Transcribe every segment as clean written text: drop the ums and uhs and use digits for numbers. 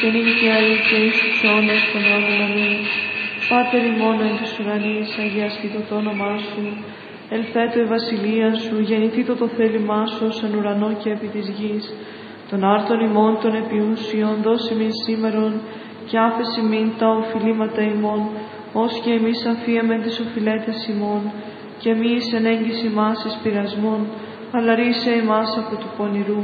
και νύχια ή και εις τους αιώνας των αιώνων. Αμήν. Πάτερ ημών εν της ουρανής, αγιαστήτω το όνομά σου, ελθέτω η βασιλεία σου, γεννηθήτω το θέλημά σου ως εν ουρανό και επί της γης. Των άρτων ημών των επιούσιων, δώσει μην σήμερον, και άφεση μην τα οφειλήματα ημών, ως και εμείς αφίεμεν τις οφειλέτες ημών, και μη εις εν έγκυση μας εις πειρασμών, αλλά ρίσε ημάς από του πονηρού.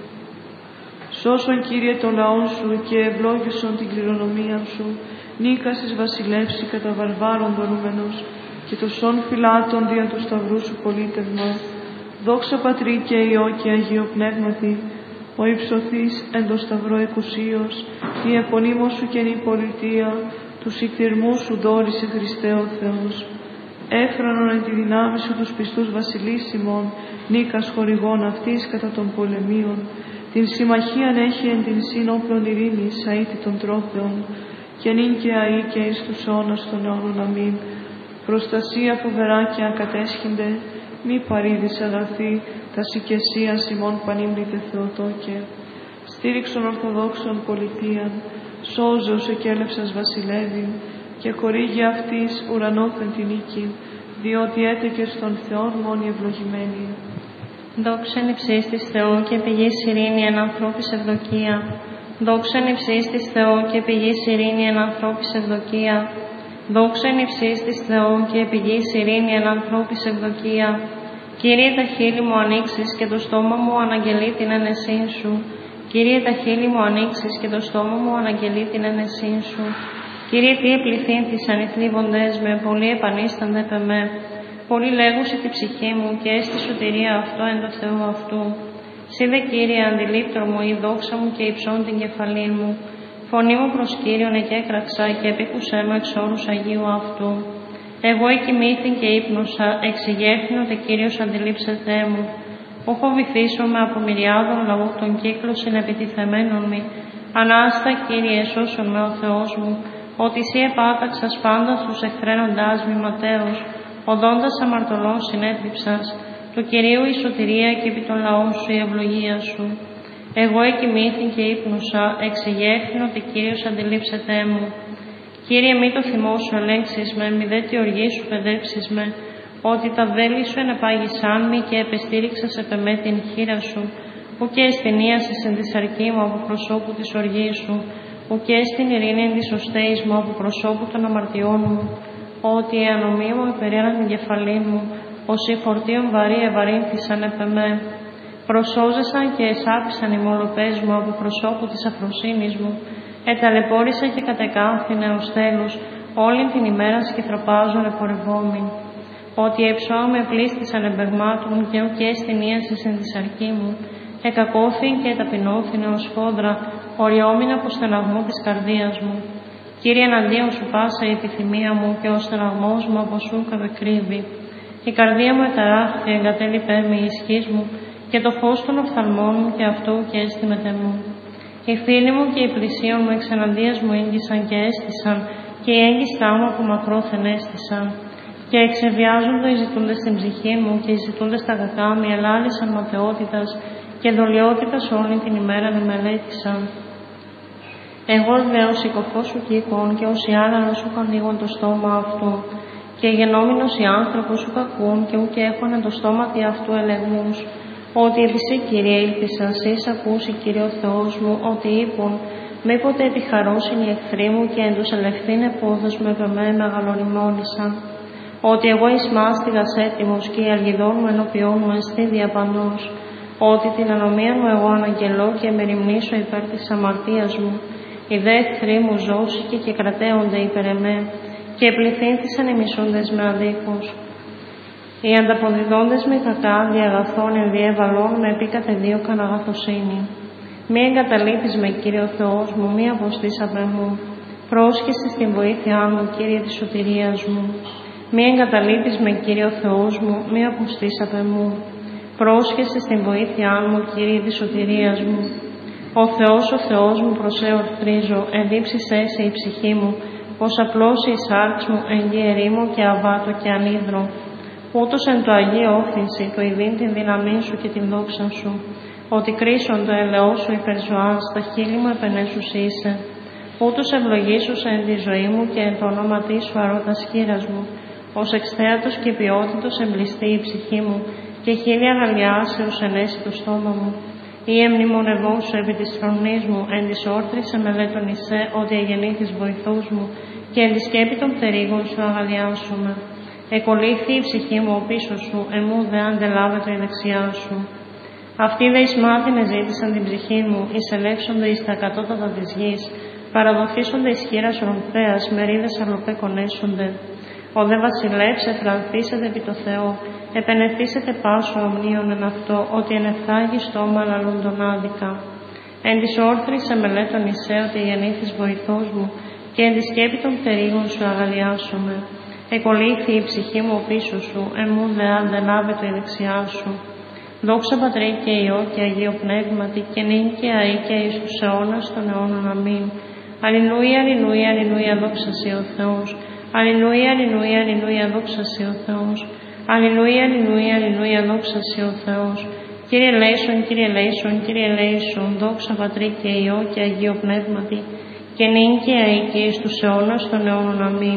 Σώσον, Κύριε, τον λαόν σου και ευλόγησον την κληρονομία σου, νίκας εις βασιλεύσει κατά βαρβάρων δωρούμενος, και το σών φυλάτων δια του σταυρού σου πολίτευμα. Δόξα Πατρί και Υιό και Αγίο Πνεύματι, ο υψωθείς εν το σταυρό εκουσίως, η επωνύμος σου καινή πολιτεία, τους ικτυρμούς σου δόρισε Χριστέ ο Θεός. Έφρανον εν τη δυνάμει σου τους πιστούς βασιλείς ημών, νίκας χορηγών αυτής κατά των πολεμίων. Την συμμαχίαν έχει εν την σύνοπλον ειρήνης, αήτη των τρόφεων, και νυν και αεί και εις τους αιώνας των αιώνων. Αμήν. Προστασία φοβερά και ακατέσχυνται, μη παρήδης αγαθή, τα σικεσίας ημών πανύμνητε Θεοτόκε. Στήριξον ορθοδόξων πολιτείαν, σώζεως εκέλευσας βασιλεύειν, και χορήγει αυτής ουρανόθεν την νίκη, διότι έτεκε στον Θεόν μόνοι ευλογημένοι. Δόξεν υψής της Θεού και πηγής ειρήνη εν ανθρώπης ευδοκία. Δόξεν υψής της Θεού και πηγής ειρήνη εν ανθρώπης ευδοκία. Δόξεν υψής της Θεού και πηγής ειρήνη εν ανθρώπης ευδοκία. Κύριε, τα χείλη μου ανοίξεις και το στόμα μου αναγγελεί την ένεσήν σου. Κύριε, τα χείλη μου ανοίξεις και το στόμα μου αναγγελεί την ένεσήν σου. Κύριε, τι επληθύνθησαν οι θλίβοντες με, πολλοί επανίστανται πεμέ. Πολλοί λέγουσι τη ψυχή μου και έστι σωτηρία αυτό εν το Θεού αυτού. Σύ δε, Κύριε, αντιλήπτρο μου, η δόξα μου και υψών την κεφαλή μου. Φωνή μου προς Κύριον εκέκραξα και επίκουσέ με εξ όρους Αγίου αυτού. Εγώ εκοιμήθην και ύπνωσα, εξηγέρθην ότι Κύριος αντιλήψετέ μου. Ω φοβηθήσομαι από μυριάδων λαού των κύκλων συνεπιτιθεμένων μη. Ανάστα, Κύριε, σώσον με ο Θεός μου, ότι Συ επάταξας πάντα στους εχθρένοντάς μη ματέως, οδόντας αμαρτωλών συνέτριψας, του Κυρίου η σωτηρία και επί των λαών σου η ευλογία σου. Εγώ εκοιμήθην και ύπνωσα, εξηγέρθην ότι Κύριος αντιλήψετέ μου. Κύριε, μη το θυμό σου ελέγξεις με, μη δε τη οργή σου παιδεύσεις με, ότι τα βέλη σου ενεπάγησάν μη και επεστήριξας επεμέ την χείρα σου, ουκ εστινίασες εν τη σαρκή μου από προσώπου της οργής σου, ουκ στην ειρήνη εν της οστέης μου από προσώπου των αμαρτιών μου, ότι η ανομία μου υπερήραν την κεφαλή μου, όσοι φορτίων βαρύ ευαρύνθησαν επεμέ. Προσώζεσαν και εσάπησαν οι μολοπές μου από προσώπου της αφροσύνης μου, εταλαιπώρησα και κατεκάμφθηνε ως τέλους, όλη την ημέρα σκυθροπάζων επορευόμην. Ότι εψώα με πλήστησαν εμπεγμάτων και ουκ εστινίασες εν τη σαρκή μου, εκακόφην και ταπεινώθηνε ως φόδρα, οριόμην από στεναγμό της καρδίας μου. Κύριε, εναντίον σου πάσα η επιθυμία μου και ο στεναγμός μου από σου κατεκρύβει. Η καρδία μου εταράχθη, εγκατέλειπέ με η ισχύς μου, και το φως των οφθαλμών μου και αυτό και έστι μετεμού. Οι φίλοι μου και οι πλησίον μου εξ εναντίας μου ήγγισαν και έστησαν, και οι έγκυστά μου από μακρόθεν έστησαν. Και εξεβιάζονται οι ζητούντες στην ψυχή μου, και οι ζητούντες τα κακά μη ελάλησαν ματαιότητας, και δολιότητας όλη την ημέρα με μελέτησαν. Εγώ δε ως οικοφός σου κύκον, και ως οι άλλαρος σου ανοίγουν το στόμα αυτού, και γενόμενος οι άνθρωποι σου κακούν, και ουκ έχωνε το στόμα αυτού ελεγμούς. Ότι εσύ, Κύριε, ήλπισα, εις ακούσει, Κύριε ο Θεός μου, ότι είπουν, μήποτε επιχαρώσιν οι εχθροί μου και εν τους ελευθύν επόδος με βεμέ μεγαλοριμόνησαν. Ότι εγώ εις μάστιγας έτοιμος και η αλγιδόν μου ενώπιόν μου εστί διαπανός. Ότι την ανομία μου εγώ αναγγελώ και μεριμνήσω υπέρ της αμαρτίας μου. Οι δε εχθροί μου ζώσηκε και κρατέονται υπέρ εμέ, και επληθύνθησαν οι μισούντες με αδίκους. Οι ανταποδιδόντες με κακά διαγαθών εν διέβαλών με επίκατε δίωκαν αγαθοσύνη. Μη εγκαταλείπεις με, Κύριε ο Θεός μου, μη αποστείς απ' εμού. Πρόσχεσαι στην βοήθειά μου, Κύριε της σωτηρίας μου. Μη εγκαταλείπεις με, Κύριε ο Θεός μου, μη αποστείς απ' εμού. Πρόσχεσαι στην βοήθειά μου, Κύριε της σωτηρίας μου. Ο Θεός μου προσεορθρίζω, ενδύψησέ σε η ψυχή μου, πως απλώσει η σάρξ μου εν γη ερήμο και αβάτο και ανίδρο. Ούτως εν το Αγίο όθυνση, το ειδήν την δύναμή σου και την δόξα σου. ότι κρίσον το ελαιό σου υπερζωάς, τα χείλη μου επενέσους είσαι. Ούτως ευλογήσουσα εν τη ζωή μου και εν το όνομα σου αρώτα χείρας μου. Ως εξθέατος και ποιότητος εμπλιστεί η ψυχή μου και χείλη αγαλιάσεως ενέσει το στόμα μου. Ή εμνημονευόσου επί της φρονής μου, εν της όρθρης εμελέτων εισέ, ότι εγεννήθης βοηθός μου, και εν τη σκέπη των πτερίγων σου αγαλιάσουμε. Εκολύθη η ψυχή μου ο πίσω σου, εμού δε αντελάβεται η δεξιά σου. Αυτοί δε εις μάθην εζήτησαν την ψυχή μου, εισελεύσονται εις τα κατώτατα της γης, παραδοθήσονται εις χείρας ορομφέας, μερίδες αλλοπέκονέσονται. Ο δε βασιλεύς εφρανθήσεται επί το Θεό, επενεθήσεται πάσο ομνίων εν αυτό, ότι εν εφθάγει στόμα λαλούν τον άδικα. Εν της όρθρης εμελέτων εισέ, ότι γεννήθης βοηθός μου, και εν τη σκέπη των πτερίγων σου αγαλιάσομαι. Εκολύθη η ψυχή μου ο πίσω σου, εμού δε αντελάβεται η δεξιά σου. Δόξα Πατρί και Υιό και Αγίο Πνεύματι, και νυν και αεί και εις τους αιώνας των αιώνων. Αμήν. Αλληλούια, αλληλούια, αλληλούια, δόξα σοι ο Θεός. Αλληλούια, αλληλούια, αλληλούια, δόξα σοι ο Θεός. Αλληλούια, αλληλούια, αλληλούια, δόξα σοι ο Θεός. Κύριε ελέησον, Κύριε ελέησον, Κύριε ελέησον, δόξα Πατρί και Υιό και Αγίο Πνεύματι, και νυν και αεί και εις τους αιώνας των αιώνων. Αμήν.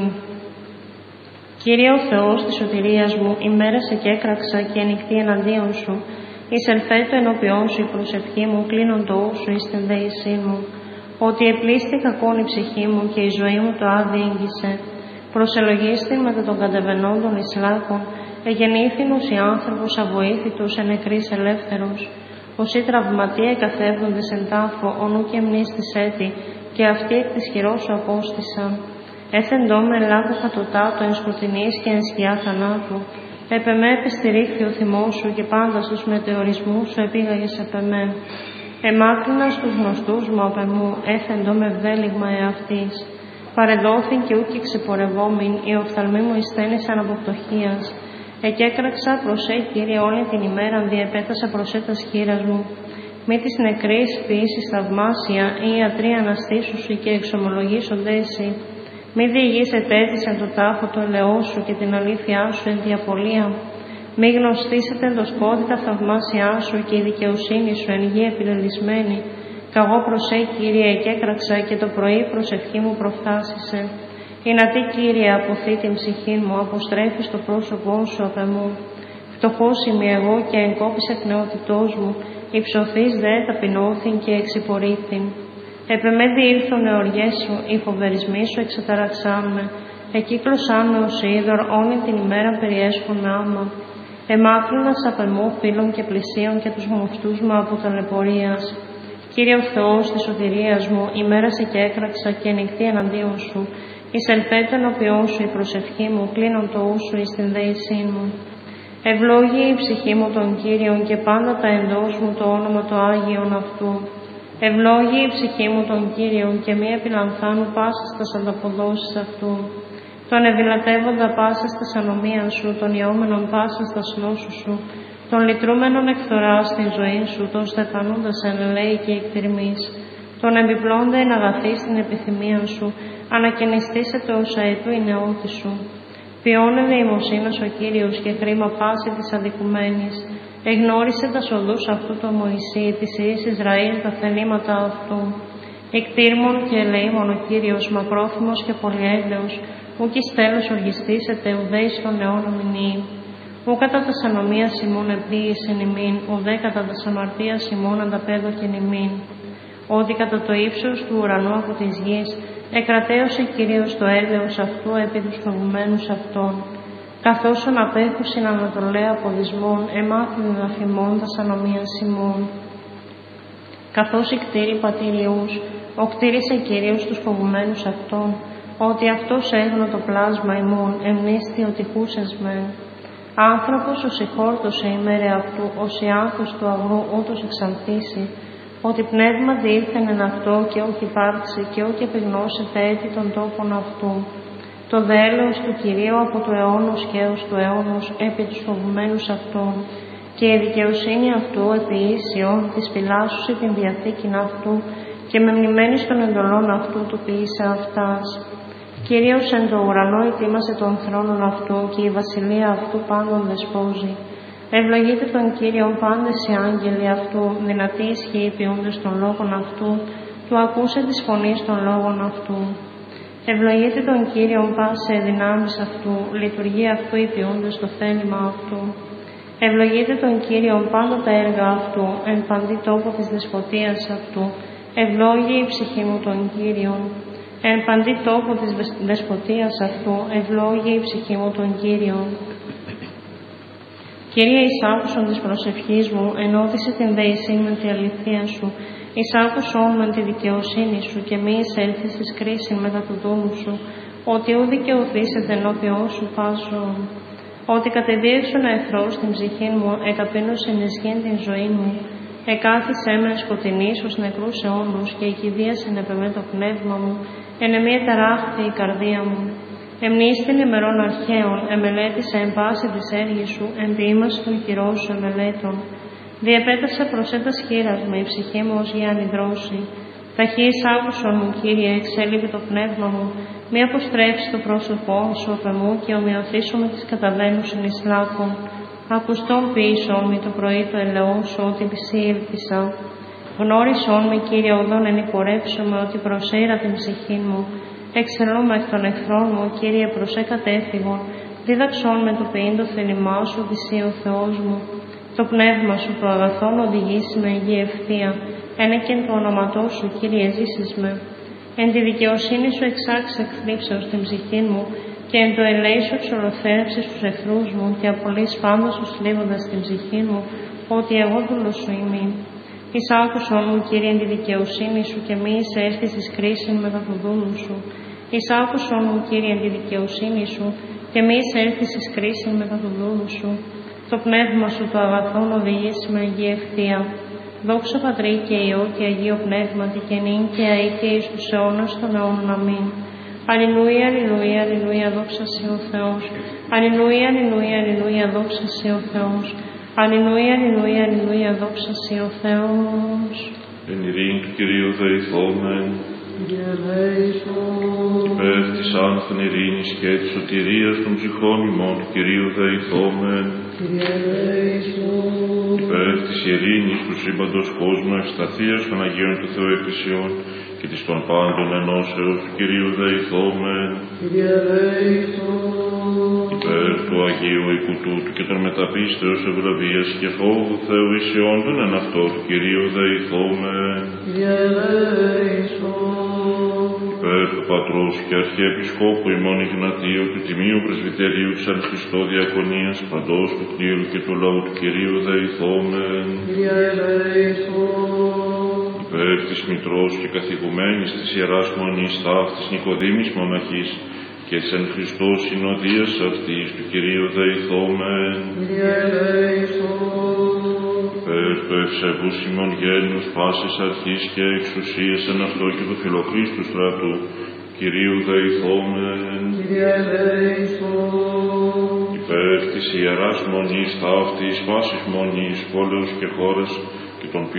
Κύριε ο Θεός της σωτηρίας μου, ημέρασε και έκραξα και ανοιχτή εναντίον σου. Εισελθέτω ενώπιόν σου η προσευχή μου, κλείνον το ούσου εις την δέησή μου. Ότι επλήστη κακόν η ψυχή μου και η ζωή μου το άδει ήγγισε. Προσελογίστην μετά των κατεβενόντων εις λάκων, εγεννήθην ως οι άνθρωπος αβοήθητος εν νεκρής ελεύθερος. Όσοι τραυματία εκαθεύδοντες εν τάφο, ο νου και μνής της έτη, και αυτοί εκ της χειρός σου απόστησαν. Έθεντό με λάκκο κατωτάτο εν σκοτεινής και εν σκιά θανάτου. Επ' εμέ επεστηρίχθη ο θυμός σου και πάντα στους μετεωρισμούς σου επήγαγες επ' εμέ. Εμάκρυναν στους γνωστούς μου απ' εμού, έθεντό με βδέλιγμα εαυτής. Παρεδόθην και ούκη ξεπορευόμην, οι οφθαλμοί μου εισθένησαν από πτωχίας. Εκέκραξα προσέ, Κύριε, όλη την ημέρα διεπέτασα προσέ τας χείρας μου. Μη της νεκρής ποιήσεις θαυμάσια, ή ιατροί αναστήσουσι και εξομολογήσονται εσύ. Μη διηγείς ετέθησεν το τάφο του ελαιό σου και την αλήθειά σου εν διαπολία. Μη γνωστήσετε το σκότη τα θαυμάσια σου και η δικαιοσύνη σου εν γη επιδελισμένη. Καγώ προσέ, Κύριε, εκέκραξα και το πρωί προσευχή μου προφθάσισε. Ινατή, Κύριε, αποθεί την ψυχή μου, αποστρέφεις το πρόσωπό σου απ' εμού. Φτωχός είμαι εγώ και εγκόπης εκ νεότητός μου, υψωθείς δε ταπεινώθην και εξυπορήθην. Επ' εμέ διήλθον εωριές σου, οι φοβερισμοί σου εξαταραξάν με. Εκύκλωσάν με ως είδωρ, όλη την ημέρα περιέσχον άμα. Εμάκρυνας απ' εμού φίλων και πλησίων και τους γνωστούς μου από ταλαιπωρίας. Κύριε ο Θεός της σωτηρίας μου, ημέρασε και έκραξα και ανοιχτή εναντίον σου. Εισελθέτω ενώπιόν σου η προσευχή μου, κλείνον το ούσου εις την δέησή μου. Ευλόγη η ψυχή μου των Κύριων και πάντα τα εντός μου το όνομα το Άγιον αυτού. Ευλόγη η ψυχή μου των Κύριων και μη επιλανθάνου πάσας τας ανταποδόσεις αυτού. Τον ευηλατεύοντα πάσας τας ανομίας σου, τον ιόμενον πάσας τας νόσου σου, τον λυτρούμενον εκθορά στην ζωή σου, τον στεφανούντας εν ελέη και εκτιρμής, τον επιπλώντα εν αγαθή στην επιθυμία σου, ανακαινιστήσετε ως αετού η νεότη σου. Ποιώνε δεημοσύνας ο Κύριος και χρήμα πάση της αδικουμένης. Εγνώρισε τα οδούς αυτού το Μωυσή, της Υιής Ισραήλ τα θελήματα αυτού. Εκτήρμων και ελεήμων ο Κύριος, μακρόθυμος και πολυέλεος, ουκ εις τέλος οργιστήσετε, ουδέ εις των αιώνων μηνύει. Ου κατά τας ανομίας ημών επίησεν ημίν, ουδέ κατά τας αμαρτίας ημών ανταπέδωκεν ημίν. Ότι κατά το ύψος του ουρανού από της γης, εκρατέωσε Κύριος το έλεος αυτού επί τους φοβουμένους αυτών. Καθώς απέχουσιν ανατολέα αποδισμών, εμάθην δαφημών τας ανομίας ημών. Καθώς οι κτήροι πατηριούς, ο κτήρισε Κύριος τους φοβουμένους αυτών, ότι αυτός έγνω το πλάσμα ημών, εμνίστη ότι χούσες μεν. Άνθρωπος ως ηχόρτωσε ημέρε αυτού, ως η άγχος του αγρού ούτως εξανθήσει, ότι πνεύμα διήλθεν εν αυτό και όχι υπάρξει και όχι επιγνώσετε έτη των τόπων αυτού. Το δέλεος του Κυρίου από το αιώνος και έως του αιώνος επί τους φοβουμένους αυτών και η δικαιοσύνη αυτού επί ίσιον της φυλάσσουσε την διαθήκην αυτού και με μνημένης των εντολών αυτού του ποιήσε αυτάς. Κυρίως εν το ουρανό ετοίμασε των θρόνων αυτού και η βασιλεία αυτού πάντων δεσπόζει. Ευλογείτε τον Κύριον πάντες οι άγγελοι αυτού, δυνατοί ισχύοι ποιούντες των λόγων αυτού, του ακούσε της φωνής των λόγων αυτού. Ευλογείτε τον Κύριον πάσε δυνάμεις αυτού, λειτουργεί αυτού οι ποιούντες το θέλημα αυτού. Ευλογείτε τον Κύριον πάντα τα έργα αυτού, εν παντή τόπο της δεσποτείας αυτού. Ευλόγη η ψυχή μου τον Κύριον. Εν παντή τόπο της δεσποτείας αυτού, ευλόγη η ψυχή μου τον Κύριον. Κύριε, εις άκουσον της προσευχής μου, ενώθησε την δεησή με τη αλήθεια σου. Εις άκουσον με τη δικαιοσύνη σου και μη εισέλθεις εις κρίσιν μετά του δούλου σου, ότι ου δικαιωθήσετε ενώπιόν σου πάσον. Ότι κατεδίεξον εχθρός την ψυχή μου, εταπείνωσε ενισχύν την ζωή μου. Εκάθισε με σκοτεινής ως νεκρούς αιώνους και εκηδίασε επεμέ το πνεύμα μου, εν εμεί ταράχθη η καρδία μου. Εμνίστην ημερών αρχαίων, εμελέτησε εν πάση της έργης σου, εν ποίημας των χειρών σου εμελέτων. Διεπέτασα προσέτας χείρας με η ψυχή μου ως για ανυδρώσει. Ταχύς άκουσον μου, Κύριε, εξέλιβε το πνεύμα μου, μη αποστρέψει το πρόσωπό σου απ' εμού και ομοιωθήσω με τις καταβαίνουσιν εις λάκων. Ακουστόν ποιήσον με το πρωί το ελαιό σου, ότι πισή ήλπισα. Γνώρισον με, Κύριε, οδόν εν υπορεύσομαι, ότι προσέρα την ψυχή μου. Εξελώμαι εκ των εχθρών μου, Κύριε, προσέ κατέφυγον. Δίδαξον με το ποιήν το θέλημά σου, δυσί ο Θεός μου. Το πνεύμα σου το αγαθόν οδηγήσει με υγεία ευθεία. Ένεκεν το όνοματό σου, Κύριε, ζήσεις με. Εν τη δικαιοσύνη σου εξάξε εκθλίψεως την ψυχή μου, και εν το ελέη σου εξολοθέρεψε στους εχθρούς μου, και απολύς πάντως τους θλίβοντας την ψυχή μου, ότι εγώ δούλος σου είμαι. Εις άκουσον μου, Κύριε, εν τη δικαιοσύνη σου, και μη εισέλθεις εις κρίσιν μετά του δούλου σου. Εις άκουσον μου, Κύριε, εν τη δικαιοσύνη σου, και μη εισέλθεις εις κρίσιν μετά του δούλου σου. Το πνεύμα σου το αγαθόν οδηγήσει με υγεία ευθεία. Δόξα Πατρί και Υιό και Αγίο Πνεύματι και νυν και αεί και εις τους αιώνας των αιώνων. Αμήν. Αλληλούια, αλληλούια, αλληλούια, δόξα σε ο Θεός. Αλληλούια, αλληλούια, αλληλούια, δόξα σε ο Θεός. Αλληλούια, αλληλούια, αλληλούια, δόξα σε ο Θεός. Εν ειρήνη του Κυρίου δεηθόμεν, υπέρ της άνθεν ειρήνης και της σωτηρίας των ψυχών ημών του Κυρίου δεηθόμεν, υπέρ της ειρήνης του σύμπαντος κόσμου, ευσταθίας των Αγίων του Θεού Εκκλησιών και της των πάντων ενώσεως του Κυρίου δεηθόμεν, υπέρ του Αγίου οικού τούτου και των μεταπίστεως ευλαβίας και φόβου Θεού εισιόντων εν αυτό του Κυρίου δεηθόμεν, υπέρ του Πατρός και Αρχιεπισκόπου ημών Ιγνατίου του Τιμίου Πρεσβυτερίου της Εν Χριστώ Διακονίας παντός του κτήρου και του λαού του Κυρίου δεηθόμεν, υπέρ της Μητρός και καθηγουμένης της Ιεράς Μονής Ταύτης Νικοδήμης Μοναχής και της Εν Χριστώ Συνοδείας αυτής του Κυρίου δεηθόμεν, υπέρ του ευσεβούς ημών γένους πάσης αρχής και εξουσίας εν αυτό και του Φιλοχρίστου στρατού Κυρίου δεηθόμεν, υπέρ της Ιεράς Μονής Ταύτης πάσης μονής, πόλεως και χώρας και των